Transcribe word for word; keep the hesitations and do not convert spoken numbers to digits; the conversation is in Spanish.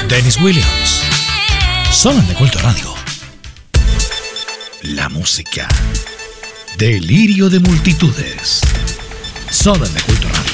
Dennis Williams. Solo en De Culto Radio. La música. Delirio de multitudes. Solo en De Culto Radio.